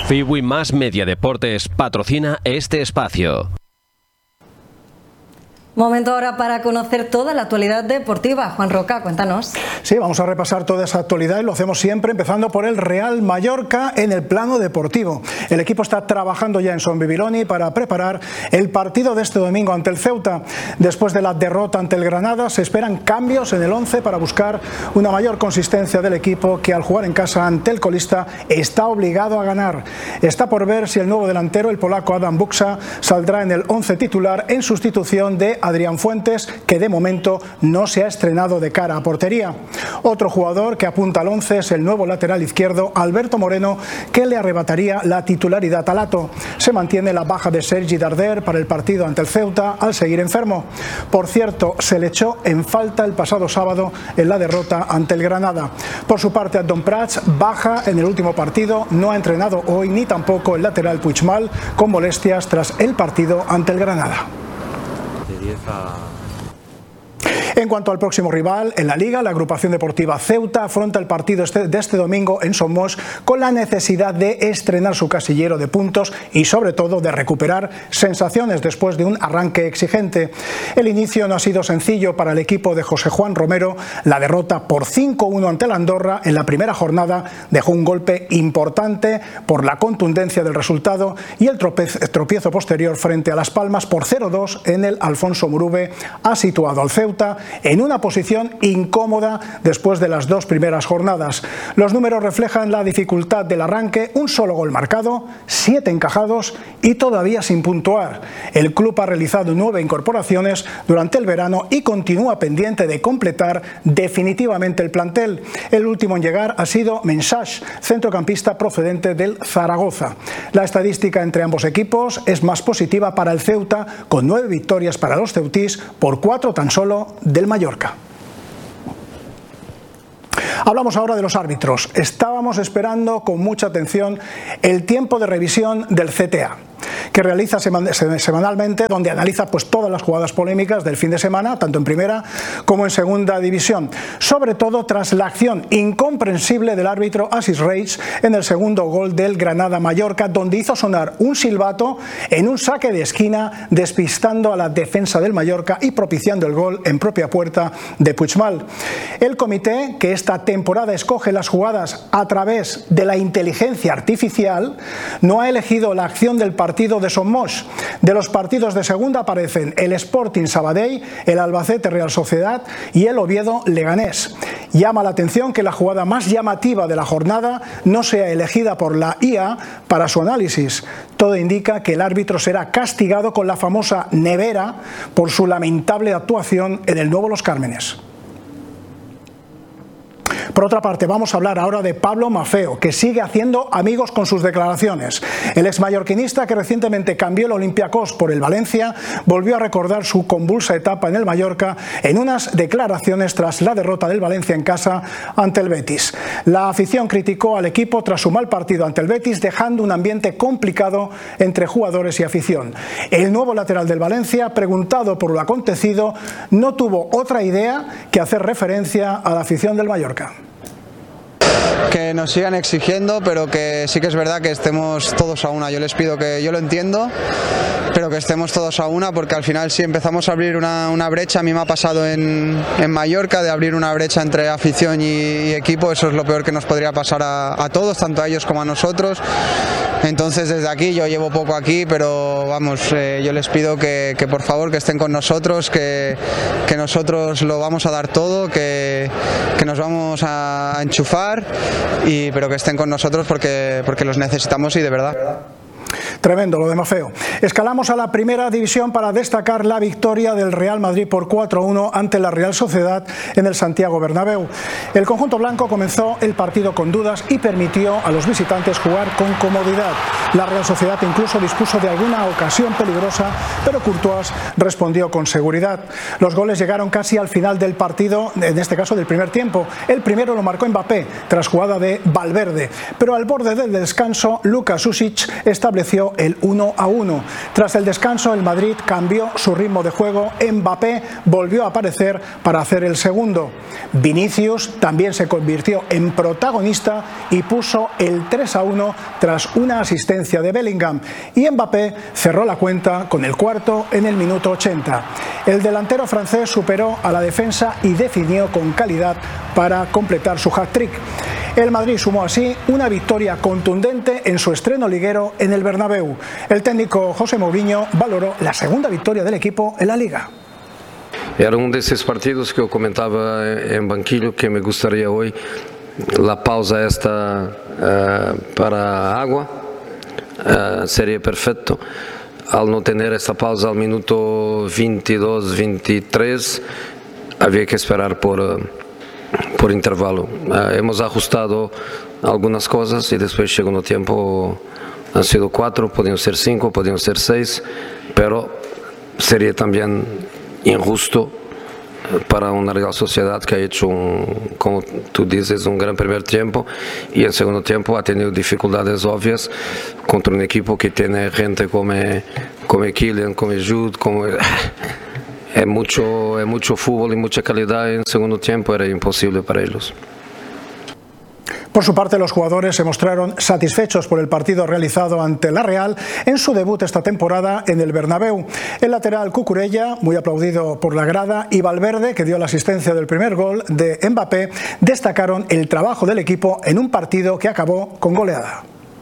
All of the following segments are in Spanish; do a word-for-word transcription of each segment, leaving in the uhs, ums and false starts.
Fiwi Más Media Deportes patrocina este espacio. Momento ahora para conocer toda la actualidad deportiva. Juan Roca, cuéntanos. Sí, vamos a repasar toda esa actualidad y lo hacemos siempre empezando por el Real Mallorca en el plano deportivo. El equipo está trabajando ya en Son Bibiloni para preparar el partido de este domingo ante el Ceuta. Después de la derrota ante el Granada se esperan cambios en el once para buscar una mayor consistencia del equipo que al jugar en casa ante el colista está obligado a ganar. Está por ver si el nuevo delantero, el polaco Adam Buksa, saldrá en el once titular en sustitución de Adrián Fuentes, que de momento no se ha estrenado de cara a portería. Otro jugador que apunta al once es el nuevo lateral izquierdo Alberto Moreno, que le arrebataría la titularidad a Lato. Se mantiene la baja de Sergi Darder para el partido ante el Ceuta al seguir enfermo. Por cierto, se le echó en falta el pasado sábado en la derrota ante el Granada. Por su parte, Adon Prats baja en el último partido, no ha entrenado hoy ni tampoco el lateral Puigmal, con molestias tras el partido ante el Granada. En cuanto al próximo rival en la Liga, la agrupación deportiva Ceuta afronta el partido de este domingo en Somos con la necesidad de estrenar su casillero de puntos y sobre todo de recuperar sensaciones después de un arranque exigente. El inicio no ha sido sencillo para el equipo de José Juan Romero. La derrota por cinco uno ante la Andorra en la primera jornada dejó un golpe importante por la contundencia del resultado y el tropiezo posterior frente a Las Palmas por cero dos en el Alfonso Murube ha situado al Ceuta en una posición incómoda después de las dos primeras jornadas. Los números reflejan la dificultad del arranque: un solo gol marcado, siete encajados y todavía sin puntuar. El club ha realizado nueve incorporaciones durante el verano y continúa pendiente de completar definitivamente el plantel. El último en llegar ha sido Mensah, centrocampista procedente del Zaragoza. La estadística entre ambos equipos es más positiva para el Ceuta, con nueve victorias para los ceutís por cuatro tan solo del Mallorca. Hablamos ahora de los árbitros. Estábamos esperando con mucha atención el tiempo de revisión del C T A, que realiza semanalmente, donde analiza pues todas las jugadas polémicas del fin de semana, tanto en primera como en segunda división, sobre todo tras la acción incomprensible del árbitro Asís Reis en el segundo gol del Granada-Mallorca, donde hizo sonar un silbato en un saque de esquina, despistando a la defensa del Mallorca y propiciando el gol en propia puerta de Puigmal. El comité, que esta temporada escoge las jugadas a través de la inteligencia artificial, no ha elegido la acción del partido de Somos. De los partidos de segunda aparecen el Sporting Sabadell, el Albacete Real Sociedad y el Oviedo Leganés. Llama la atención que la jugada más llamativa de la jornada no sea elegida por la I A para su análisis. Todo indica que el árbitro será castigado con la famosa nevera por su lamentable actuación en el Nuevo Los Cármenes. Por otra parte, vamos a hablar ahora de Pablo Maffeo, que sigue haciendo amigos con sus declaraciones. El exmallorquinista, que recientemente cambió el Olympiacos por el Valencia, volvió a recordar su convulsa etapa en el Mallorca en unas declaraciones tras la derrota del Valencia en casa ante el Betis. La afición criticó al equipo tras su mal partido ante el Betis, dejando un ambiente complicado entre jugadores y afición. El nuevo lateral del Valencia, preguntado por lo acontecido, no tuvo otra idea que hacer referencia a la afición del Mallorca. Que nos sigan exigiendo, pero que sí que es verdad que estemos todos a una. Yo les pido que, yo lo entiendo, pero que estemos todos a una, porque al final si empezamos a abrir una, una brecha, a mí me ha pasado en, en Mallorca, de abrir una brecha entre afición y, y equipo, eso es lo peor que nos podría pasar a, a todos, tanto a ellos como a nosotros. Entonces desde aquí, yo llevo poco aquí, pero vamos, eh, yo les pido que, que por favor que estén con nosotros, que, que nosotros lo vamos a dar todo, que, que nos vamos a enchufar, y, pero que estén con nosotros porque, porque los necesitamos y de verdad. Tremendo lo de Maffeo. Escalamos a la primera división para destacar la victoria del Real Madrid por cuatro a uno ante la Real Sociedad en el Santiago Bernabéu. El conjunto blanco comenzó el partido con dudas y permitió a los visitantes jugar con comodidad. La Real Sociedad incluso dispuso de alguna ocasión peligrosa, pero Courtois respondió con seguridad. Los goles llegaron casi al final del partido, en este caso del primer tiempo. El primero lo marcó Mbappé tras jugada de Valverde, pero al borde del descanso Luka Sušić estableció el uno a uno. Tras el descanso, el Madrid cambió su ritmo de juego. Mbappé volvió a aparecer para hacer el segundo. Vinicius también se convirtió en protagonista y puso el tres a uno tras una asistencia de Bellingham. Y Mbappé cerró la cuenta con el cuarto en el minuto ochenta. El delantero francés superó a la defensa y definió con calidad para completar su hat-trick. El Madrid sumó así una victoria contundente en su estreno liguero en el Bernabéu. El técnico José Mourinho valoró la segunda victoria del equipo en la Liga. Era um desses partidos que eu comentava em banquilho que me gostaria hoje, a pausa esta uh, para a água uh, seria perfeito. Al no tener esta pausa al minuto veintidós, veintitrés, había que esperar por, uh, por intervalo. Uh, hemos ajustado algunas cosas y después llegó un tiempo, han sido cuatro, podían ser cinco, podían ser seis, pero sería también injusto para una Real Sociedad que ha hecho, un, como tú dices, un gran primer tiempo y en segundo tiempo ha tenido dificultades obvias contra un equipo que tiene gente como, como Kylian, como Jude, como... Es mucho, es mucho fútbol y mucha calidad en segundo tiempo, era imposible para ellos. Por su parte, los jugadores se mostraron satisfechos por el partido realizado ante la Real en su debut esta temporada en el Bernabéu. El lateral Cucurella, muy aplaudido por la grada, y Valverde, que dio la asistencia del primer gol de Mbappé, destacaron el trabajo del equipo en un partido que acabó con goleada.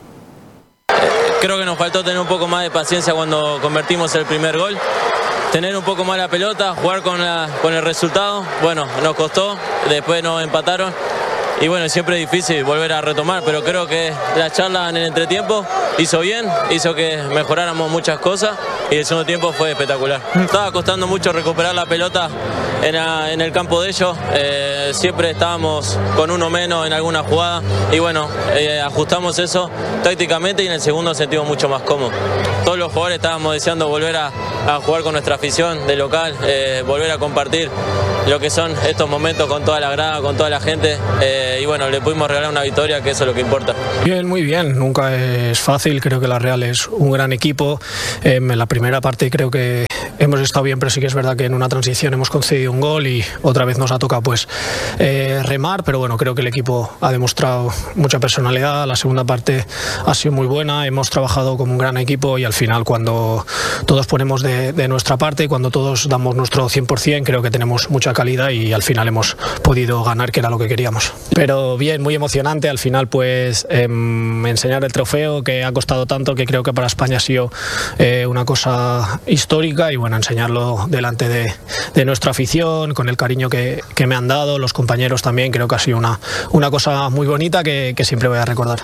Creo que nos faltó tener un poco más de paciencia cuando convertimos el primer gol. Tener un poco más la pelota, jugar con, la, con el resultado. Bueno, nos costó, después nos empataron. Y bueno, siempre es difícil volver a retomar, pero creo que la charla en el entretiempo hizo bien, hizo que mejoráramos muchas cosas y el segundo tiempo fue espectacular. Estaba costando mucho recuperar la pelota en, la, en el campo de ellos, eh, siempre estábamos con uno menos en alguna jugada y bueno, eh, ajustamos eso tácticamente y en el segundo sentimos mucho más cómodo. Todos los jugadores estábamos deseando volver a, a jugar con nuestra afición de local, eh, volver a compartir lo que son estos momentos con toda la grada, con toda la gente, eh, y bueno, le pudimos regalar una victoria, que eso es lo que importa. Bien, muy bien, nunca es fácil, creo que la Real es un gran equipo. Eh, en la primera parte creo que hemos estado bien, pero sí que es verdad que en una transición hemos concedido un gol y otra vez nos ha tocado pues eh, remar, pero bueno, creo que el equipo ha demostrado mucha personalidad, la segunda parte ha sido muy buena, hemos trabajado como un gran equipo y al final cuando todos ponemos de, de nuestra parte, cuando todos damos nuestro cien por cien, creo que tenemos mucha calidad y al final hemos podido ganar, que era lo que queríamos. Pero bien, muy emocionante, al final pues eh, enseñar el trofeo que ha costado tanto, que creo que para España ha sido eh, una cosa histórica y bueno, enseñarlo delante de, de nuestra afición, con el cariño que, que me han dado, los compañeros también, creo que ha sido una, una cosa muy bonita que, que siempre voy a recordar.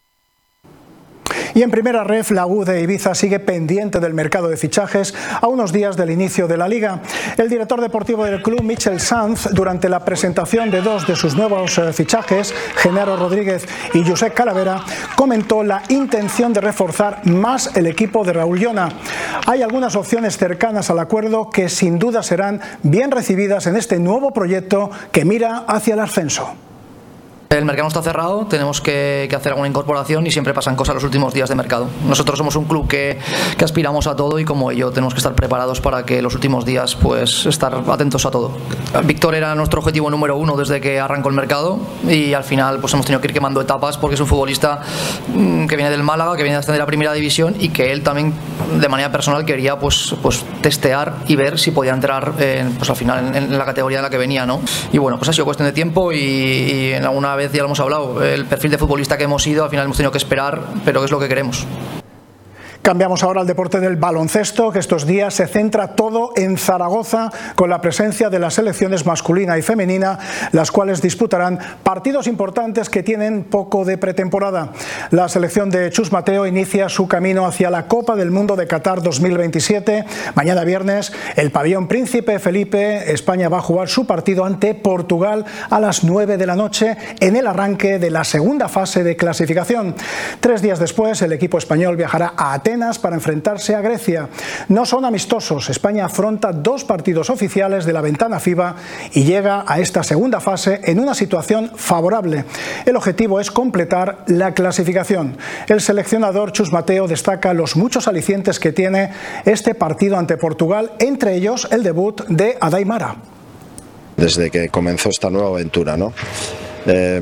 Y en primera ref, la U de Ibiza sigue pendiente del mercado de fichajes a unos días del inicio de la Liga. El director deportivo del club, Michel Sanz, durante la presentación de dos de sus nuevos fichajes, Genaro Rodríguez y Josep Calavera, comentó la intención de reforzar más el equipo de Raúl Llona. Hay algunas opciones cercanas al acuerdo que sin duda serán bien recibidas en este nuevo proyecto que mira hacia el ascenso. El mercado no está cerrado, tenemos que, que hacer alguna incorporación y siempre pasan cosas los últimos días de mercado. Nosotros somos un club que, que aspiramos a todo y como ello tenemos que estar preparados para que los últimos días pues estar atentos a todo. Víctor era nuestro objetivo número uno desde que arrancó el mercado y al final pues hemos tenido que ir quemando etapas porque es un futbolista que viene del Málaga, que viene de la primera división y que él también de manera personal quería pues, pues testear y ver si podía entrar en, pues al final en, en la categoría en la que venía, ¿no? Y bueno, pues ha sido cuestión de tiempo y, y en alguna vez ya lo hemos hablado, el perfil de futbolista que hemos sido, al final hemos tenido que esperar, pero es lo que queremos. Cambiamos ahora al deporte del baloncesto, que estos días se centra todo en Zaragoza con la presencia de las selecciones masculina y femenina, las cuales disputarán partidos importantes que tienen poco de pretemporada. La selección de Chus Mateo inicia su camino hacia la Copa del Mundo de Qatar dos mil veintisiete. Mañana viernes, el pabellón Príncipe Felipe, España va a jugar su partido ante Portugal a las nueve de la noche en el arranque de la segunda fase de clasificación. Tres días después, el equipo español viajará a Atenas Atenas para enfrentarse a Grecia. No son amistosos. España afronta dos partidos oficiales de la ventana FIBA y llega a esta segunda fase en una situación favorable. El objetivo es completar la clasificación. El seleccionador Chus Mateo destaca los muchos alicientes que tiene este partido ante Portugal, entre ellos el debut de Adaimara. Desde que comenzó esta nueva aventura, ¿no? Eh,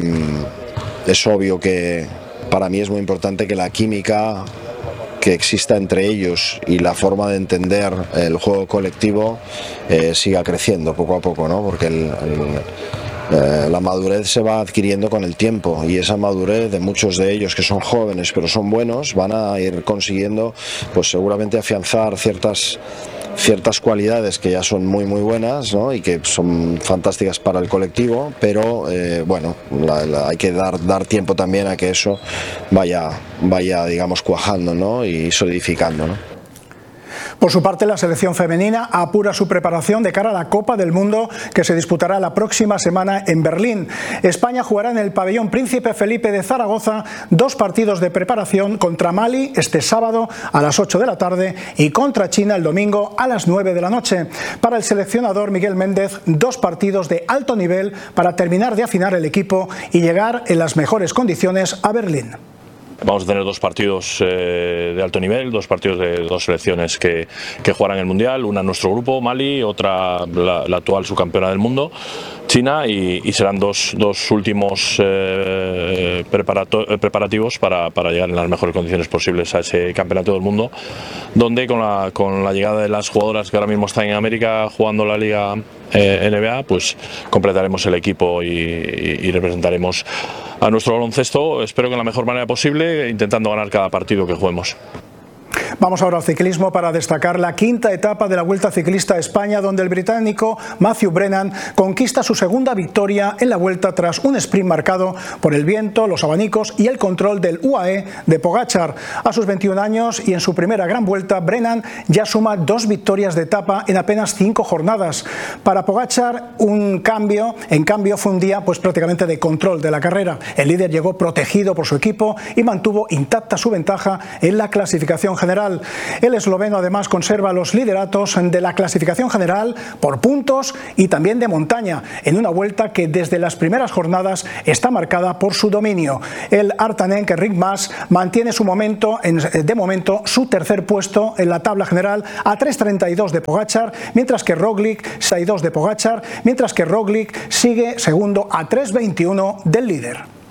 es obvio que para mí es muy importante que la química que exista entre ellos y la forma de entender el juego colectivo eh, siga creciendo poco a poco, ¿no? Porque el, el, eh, la madurez se va adquiriendo con el tiempo, y esa madurez de muchos de ellos que son jóvenes pero son buenos van a ir consiguiendo, pues seguramente afianzar ciertas ciertas cualidades que ya son muy muy buenas, ¿no? Y que son fantásticas para el colectivo, pero eh, bueno, la, la, hay que dar, dar tiempo también a que eso vaya, vaya digamos cuajando, ¿no? Y solidificando, ¿no? Por su parte, la selección femenina apura su preparación de cara a la Copa del Mundo que se disputará la próxima semana en Berlín. España jugará en el pabellón Príncipe Felipe de Zaragoza dos partidos de preparación: contra Mali este sábado a las ocho de la tarde y contra China el domingo a las nueve de la noche. Para el seleccionador Miguel Méndez, dos partidos de alto nivel para terminar de afinar el equipo y llegar en las mejores condiciones a Berlín. Vamos a tener dos partidos eh, de alto nivel, dos partidos de dos selecciones que, que jugarán el Mundial, una en nuestro grupo, Mali, otra la, la actual subcampeona del mundo, China, y, y serán dos, dos últimos eh, preparativos para, para llegar en las mejores condiciones posibles a ese campeonato del mundo, donde con la, con la llegada de las jugadoras que ahora mismo están en América jugando la Liga eh, N B A, pues completaremos el equipo y, y, y representaremos a nuestro baloncesto, espero que de la mejor manera posible, intentando ganar cada partido que juguemos. Vamos ahora al ciclismo para destacar la quinta etapa de la Vuelta Ciclista a España, donde el británico Matthew Brennan conquista su segunda victoria en la Vuelta tras un sprint marcado por el viento, los abanicos y el control del U A E de Pogačar. A sus veintiún años y en su primera gran vuelta, Brennan ya suma dos victorias de etapa en apenas cinco jornadas. Para Pogačar, un cambio, en cambio, fue un día pues prácticamente de control de la carrera. El líder llegó protegido por su equipo y mantuvo intacta su ventaja en la clasificación general. El esloveno además conserva los lideratos de la clasificación general por puntos y también de montaña, en una vuelta que desde las primeras jornadas está marcada por su dominio. El Artanen, que Enric Mas, mantiene su momento, en, de momento su tercer puesto en la tabla general a tres treinta y dos de Pogačar, mientras que Roglic, sesenta y dos de Pogačar, mientras que Roglic sigue segundo a tres veintiuno del líder.